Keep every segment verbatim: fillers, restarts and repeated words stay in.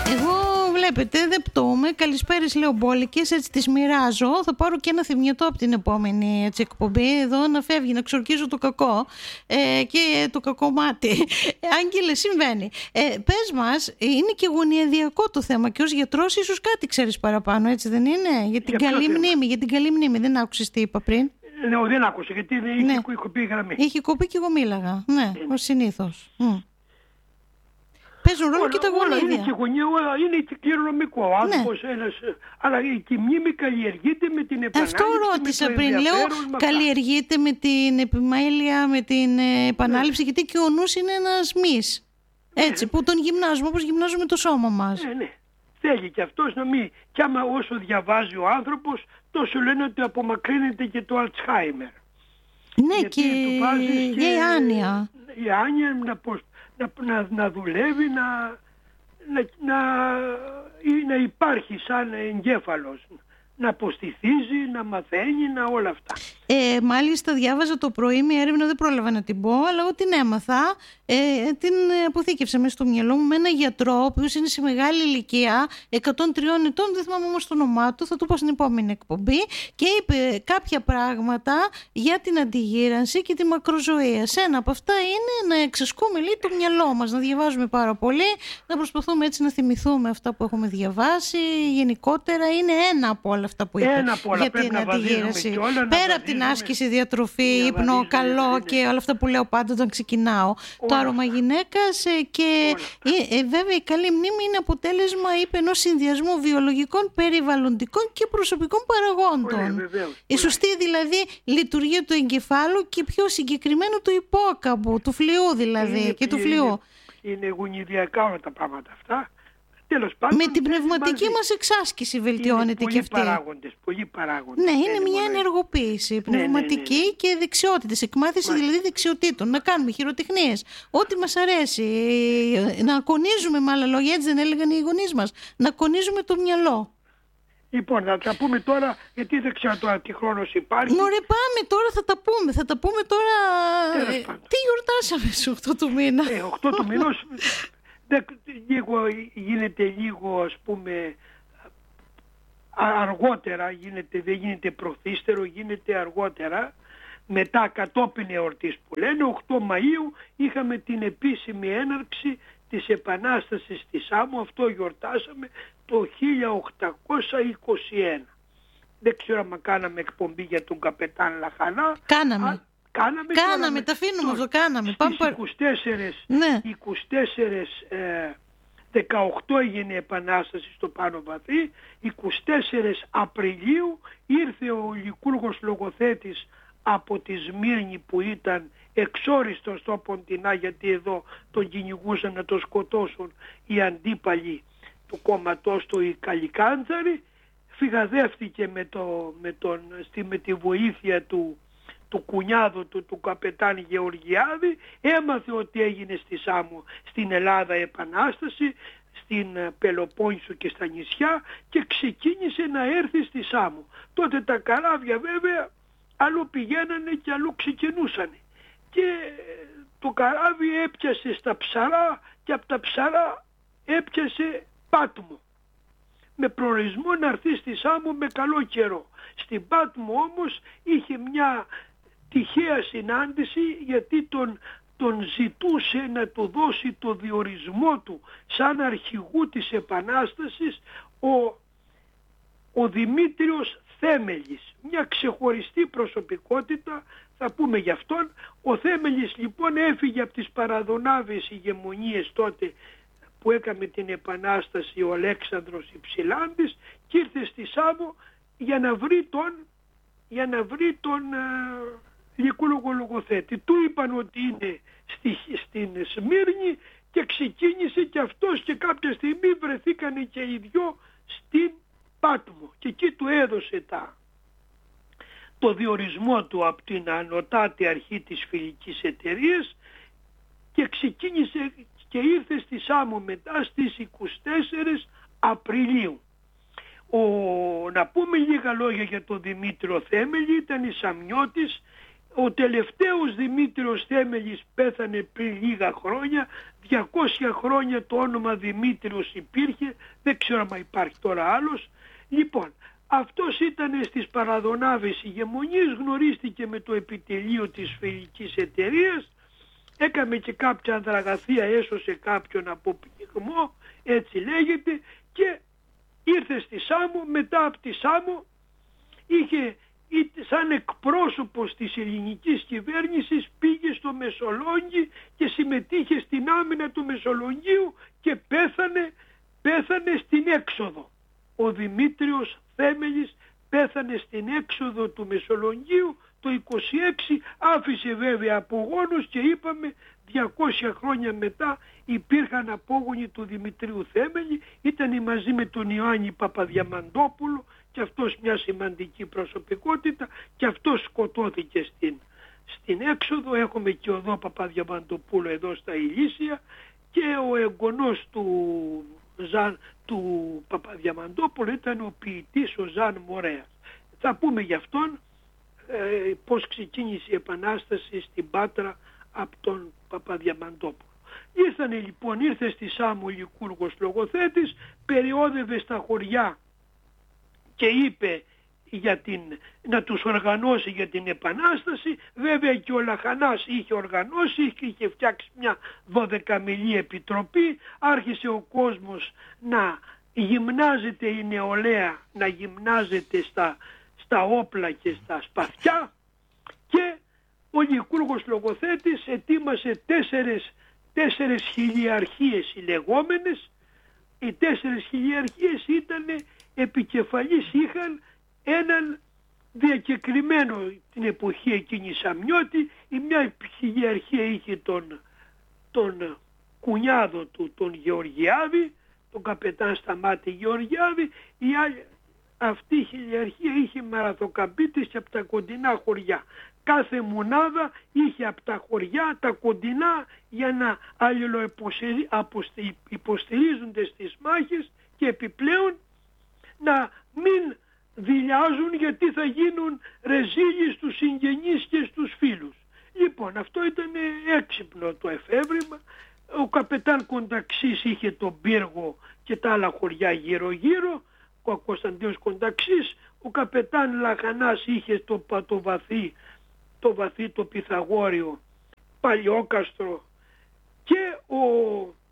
Εγώ βλέπετε δεν πτώμαι. Καλησπέρες λέω μπόλικες, έτσι τις μοιράζω. Θα πάρω και ένα θυμιωτό από την επόμενη έτσι, εκπομπή εδώ να φεύγει, να ξορκίζω το κακό ε, και το κακό μάτι. Ε, Άγγελε, συμβαίνει. Ε, πες μας, είναι και γωνιαδιακό το θέμα και ως γιατρός ίσως κάτι ξέρεις παραπάνω, έτσι δεν είναι? Για την για καλή μνήμη, θέμα. για την καλή μνήμη. Δεν άκουσες τι είπα πριν? Ναι, δεν άκουσα γιατί δεν είχε ναι. κοπεί η γραμμή. Είχε κοπεί και εγώ μίλαγα, ναι, mm. ως συνήθως. Mm. Παίζουν ρόλο όλα, και τα γονίδια. Όλα είναι και γωνία, όλα είναι και κληρονομικό. Ναι. Άνθρωπος ένας, αλλά και η μνήμη καλλιεργείται με την επανάληψη. Αυτό ρώτησα πριν. Λέω καλλιεργείται με την επιμέλεια, με την επανάληψη, ναι. γιατί και ο νους είναι ένας μυς. Έτσι, ναι. που τον γυμνάζουμε όπως γυμνάζουμε το σώμα μας. Ναι, ναι. Θέλει και αυτός να μην. Κι άμα όσο διαβάζει ο άνθρωπος, τόσο λένε ότι απομακρύνεται και το Αλτσχάιμερ. Ναι, γιατί και... και η άνοια. Η άνοια να πώς. Να, να, να δουλεύει, να, να, να, να υπάρχει σαν εγκέφαλος, να αποστηθίζει, να μαθαίνει, να όλα αυτά. Ε, μάλιστα διάβαζα το πρωί μια έρευνα, δεν πρόλαβα να την πω, αλλά εγώ την έμαθα, ε, την αποθήκευσα μέσα στο μυαλό μου με ένα γιατρό, ο οποίος είναι σε μεγάλη ηλικία, εκατόν τρία ετών, δεν θυμάμαι όμως το όνομά του, θα το πω στην επόμενη εκπομπή, και είπε κάποια πράγματα για την αντιγύρανση και τη μακροζωία. Σε ένα από αυτά είναι να εξασκούμε λίγο το μυαλό μας, να διαβάζουμε πάρα πολύ, να προσπαθούμε έτσι να θυμηθούμε αυτά που έχουμε διαβάσει, γενικότερα είναι ένα από όλα αυτά που είπε για την αντιγύρανση. Πέρα από την άσκηση, διατροφή, ύπνο, καλό και όλα αυτά που λέω πάντα όταν ξεκινάω. Όλα. Το άρωμα γυναίκας και ε, ε, βέβαια η καλή μνήμη είναι αποτέλεσμα, είπε, ενός συνδυασμού βιολογικών, περιβαλλοντικών και προσωπικών παραγόντων. Όλα, η σωστή δηλαδή λειτουργία του εγκεφάλου και πιο συγκεκριμένο του υπόκαμπου, του φλοιού δηλαδή είναι, και του φλοιού. Είναι, είναι γονιδιακά όλα τα πράγματα αυτά. Πάντων, με την πνευματική μαζί. μας εξάσκηση βελτιώνεται και αυτή. Παράγοντες, πολλοί παράγοντες. Ναι, είναι μια ενεργοποίηση πνευματική ναι, ναι, ναι. και δεξιότητες, εκμάθηση Μάλιστα. δηλαδή δεξιοτήτων, να κάνουμε χειροτεχνίες, ό,τι μας αρέσει, να κονίζουμε με άλλα λόγια, έτσι δεν έλεγαν οι γονείς μας, να κονίζουμε το μυαλό. Λοιπόν, θα τα πούμε τώρα, γιατί δεν ξέρω τώρα τι χρόνος υπάρχει. Μωρέ, πάμε τώρα, θα τα πούμε. Θα τα πούμε τώρα. Ε, τι γιορτάσαμε στις οκτώ του μήνα. Ε, οκτώ του μηνός. Λίγο, γίνεται λίγο ας πούμε αργότερα, γίνεται, δεν γίνεται προθύστερο, γίνεται αργότερα μετά κατόπιν εορτής που λένε. οκτώ Μαΐου είχαμε την επίσημη έναρξη της Επανάστασης στη Σάμο, αυτό γιορτάσαμε το χίλια οκτακόσια είκοσι ένα. Δεν ξέρω αν κάναμε εκπομπή για τον καπετάν Λαχανά. Κάναμε. Α, Κάναμε, κάναμε, τα αφήνουμε αυτό, κάναμε. Στις είκοσι τέσσερα, ναι. είκοσι τέσσερα ε, δεκαοκτώ έγινε η Επανάσταση στο Πάνω Βαθύ, είκοσι τέσσερα Απριλίου ήρθε ο Λυκούργος λογοθέτης από τη Σμύρνη που ήταν εξόριστος στο Ποντινά, γιατί εδώ τον κυνηγούσαν να τον σκοτώσουν οι αντίπαλοι του κόμματός του, οι Καλικάντζαροι. Φυγαδεύτηκε με, το, με, τον, στη, με τη βοήθεια του του κουνιάδου του, του καπετάν Γεωργιάδη, έμαθε ότι έγινε στη Σάμο, στην Ελλάδα Επανάσταση, στην Πελοπόννησο και στα νησιά και ξεκίνησε να έρθει στη Σάμο. Τότε τα καράβια βέβαια αλλού πηγαίνανε και αλλού ξεκινούσανε. Και το καράβι έπιασε στα Ψαρά και από τα Ψαρά έπιασε Πάτμο. Με προορισμό να έρθει στη Σάμο με καλό καιρό. Στην Πάτμο όμως είχε μια τυχαία συνάντηση, γιατί τον, τον ζητούσε να του δώσει το διορισμό του σαν αρχηγού της Επανάστασης ο, ο Δημήτριος Θέμελης, μια ξεχωριστή προσωπικότητα, θα πούμε γι' αυτόν. Ο Θέμελης λοιπόν έφυγε από τις παραδονάβες ηγεμονίες τότε που έκαμε την Επανάσταση ο Αλέξανδρος Υψηλάντης και ήρθε στη Σάμο για να βρει τον, για να βρει τον uh, Λυκούργο λογοθέτη. Του είπαν ότι είναι στη, στην Σμύρνη και ξεκίνησε και αυτός και κάποια στιγμή βρεθήκανε και οι δυο στην Πάτμο και εκεί του έδωσε τα, το διορισμό του από την ανωτάτη αρχή της φιλικής εταιρείας και ξεκίνησε και ήρθε στη Σάμο μετά στις είκοσι τέσσερα Απριλίου. Ο, να πούμε λίγα λόγια για τον Δημήτριο Θέμελη, ήταν Σαμιώτης, ο τελευταίος Δημήτριος Θέμελης πέθανε πριν λίγα χρόνια, διακόσια χρόνια το όνομα Δημήτριος υπήρχε, δεν ξέρω αν υπάρχει τώρα άλλος. Λοιπόν, αυτός ήταν στις Παραδονάβες ηγεμονής, γνωρίστηκε με το επιτελείο της Φιλικής Εταιρείας, έκαμε και κάποια ανδραγαθία, έσωσε κάποιον από πνιγμό, έτσι λέγεται, και ήρθε στη Σάμο. Μετά από τη Σάμο είχε, σαν εκπρόσωπος της ελληνικής κυβέρνησης, πήγε στο Μεσολόγγι και συμμετείχε στην άμυνα του Μεσολογγίου και πέθανε, πέθανε στην έξοδο. Ο Δημήτριος Θέμελης πέθανε στην έξοδο του Μεσολογγίου το είκοσι έξι, άφησε βέβαια απογόνους και είπαμε διακόσια χρόνια μετά υπήρχαν απόγονοι του Δημητρίου Θέμελη, ήταν μαζί με τον Ιωάννη Παπαδιαμαντόπουλο και αυτός μια σημαντική προσωπικότητα και αυτός σκοτώθηκε στην, στην έξοδο. Έχουμε και οδό Παπαδιαμαντοπούλου εδώ στα Ηλίσια και ο εγγονός του, Ζαν, του Παπαδιαμαντόπουλου ήταν ο ποιητής ο Ζαν Μορέας. Θα πούμε γι' αυτόν ε, πώς ξεκίνησε η Επανάσταση στην Πάτρα από τον Παπαδιαμαντόπουλο. Ήρθανε λοιπόν, ήρθε στη Σάμο ο Λικούργος λογοθέτης, περιόδευε στα χωριά και είπε για την, να τους οργανώσει για την Επανάσταση. Βέβαια και ο Λαχανάς είχε οργανώσει και είχε φτιάξει μια δωδεκαμηλή επιτροπή. Άρχισε ο κόσμος να γυμνάζεται, η νεολαία να γυμνάζεται στα, στα όπλα και στα σπαθιά, και ο Λικούργος λογοθέτης ετοίμασε τέσσερες, τέσσερες χιλιαρχίες οι λεγόμενες. Οι τέσσερες χιλιαρχίες ήταν επικεφαλής, είχαν έναν διακεκριμένο την εποχή εκείνη Σαμιώτη. Η μια χιλιαρχία είχε τον, τον κουνιάδο του, τον Γεωργιάδη, τον καπετάν Σταμάτη Γεωργιάδη. Η άλλη, αυτή η χιλιαρχία είχε μαραθοκαμπίτες και από τα κοντινά χωριά. Κάθε μονάδα είχε από τα χωριά τα κοντινά για να αλληλοϊποστηρίζονται στις μάχες και επιπλέον να μην δειλιάζουν, γιατί θα γίνουν ρεζίλοι στους συγγενείς και στους φίλους. Λοιπόν, αυτό ήταν έξυπνο το εφεύρημα. Ο καπετάν Κονταξής είχε τον Πύργο και τα άλλα χωριά γύρω γύρω, ο Κωνσταντίνος Κονταξής. Ο καπετάν Λαχανάς είχε το, το βαθύ το βαθύ το Πυθαγόριο Παλιόκαστρο, και ο,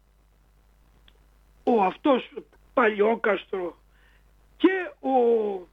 ο αυτός Παλιόκαστρο και ο